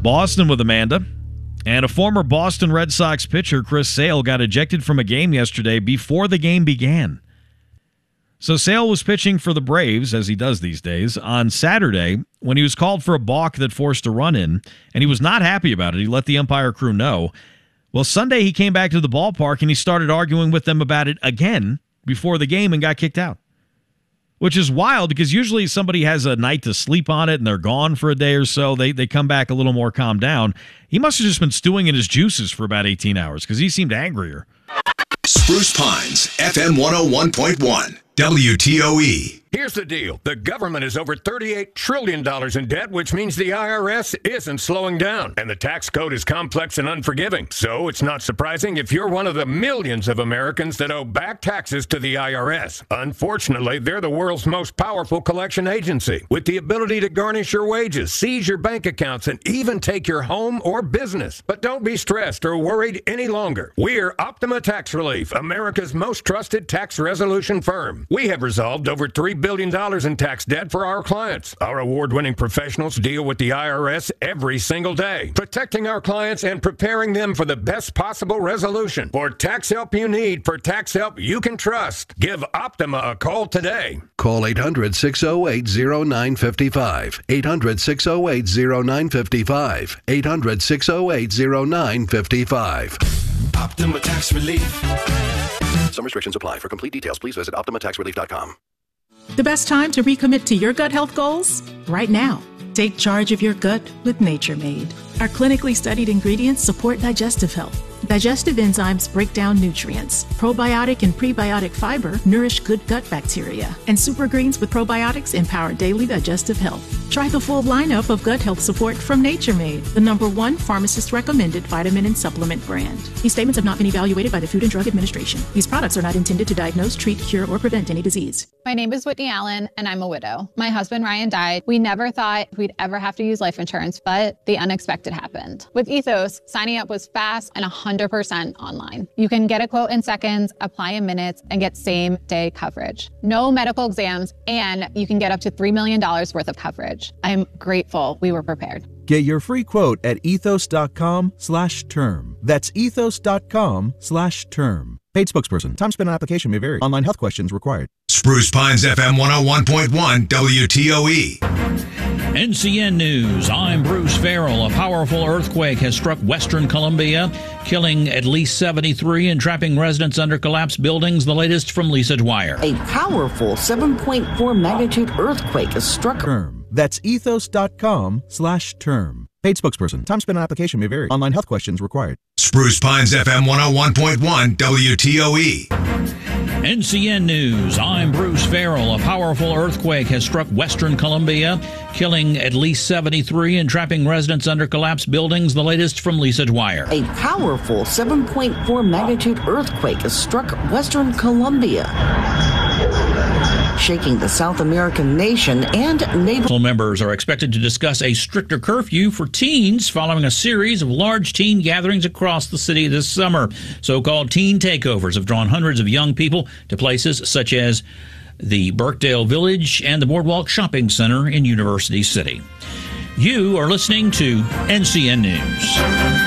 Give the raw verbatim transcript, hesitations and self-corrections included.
Boston with Amanda. And a former Boston Red Sox pitcher, Chris Sale, got ejected from a game yesterday before the game began. So Sale was pitching for the Braves, as he does these days, on Saturday when he was called for a balk that forced a run in, and he was not happy about it. He let the umpire crew know. Well, Sunday he came back to the ballpark and he started arguing with them about it again before the game and got kicked out. Which is wild because usually somebody has a night to sleep on it and they're gone for a day or so. They they come back a little more calmed down. He must have just been stewing in his juices for about eighteen hours because he seemed angrier. Spruce Pines, F M one oh one point one, W T O E. Here's the deal. The government is over thirty-eight trillion dollars in debt, which means the I R S isn't slowing down. And the tax code is complex and unforgiving. So it's not surprising if you're one of the millions of Americans that owe back taxes to the I R S. Unfortunately, they're the world's most powerful collection agency, with the ability to garnish your wages, seize your bank accounts, and even take your home or business. But don't be stressed or worried any longer. We're Optima Tax Relief, America's most trusted tax resolution firm. We have resolved over three billion dollars in tax debt for our clients. Our award-winning professionals deal with the I R S every single day, protecting our clients and preparing them for the best possible resolution. For tax help you need, for tax help you can trust, give Optima a call today. Call eight hundred, six oh eight, oh nine five five. eight hundred, six oh eight, oh nine five five. eight hundred, six oh eight, oh nine five five. Optima Tax Relief. Some restrictions apply. For complete details, please visit optima tax relief dot com. The best time to recommit to your gut health goals? Right now. Take charge of your gut with Nature Made. Our clinically studied ingredients support digestive health. Digestive enzymes break down nutrients. Probiotic and prebiotic fiber nourish good gut bacteria. And super greens with probiotics empower daily digestive health. Try the full lineup of gut health support from Nature Made, the number one pharmacist-recommended vitamin and supplement brand. These statements have not been evaluated by the Food and Drug Administration. These products are not intended to diagnose, treat, cure, or prevent any disease. My name is Whitney Allen, and I'm a widow. My husband, Ryan, died. We never thought we'd ever have to use life insurance, but the unexpected happened. With Ethos, signing up was fast and one hundred percent online. You can get a quote in seconds, apply in minutes, and get same-day coverage. No medical exams, and you can get up to three million dollars worth of coverage. I'm grateful we were prepared. Get your free quote at ethos.com slash term. That's ethos.com slash term. Paid spokesperson. Time spent on application may vary. Online health questions required. Spruce Pines, F M one oh one point one, W T O E. N C N News, I'm Bruce Farrell. A powerful earthquake has struck western Colombia, killing at least seventy-three and trapping residents under collapsed buildings. The latest from Lisa Dwyer. A powerful seven point four magnitude earthquake has struck. Term. That's ethos.com slash term. Paid spokesperson. Time spent on application may vary. Online health questions required. Spruce Pines, F M one oh one point one, W T O E. N C N News, I'm Bruce Farrell. A powerful earthquake has struck western Colombia, killing at least seventy-three and trapping residents under collapsed buildings. The latest from Lisa Dwyer. A powerful seven point four magnitude earthquake has struck western Colombia, shaking the South American nation and neighboring. Members are expected to discuss a stricter curfew for teens following a series of large teen gatherings across the city this summer. So-called teen takeovers have drawn hundreds of young people to places such as the Birkdale Village and the Boardwalk Shopping Center in University City. You are listening to N C N News.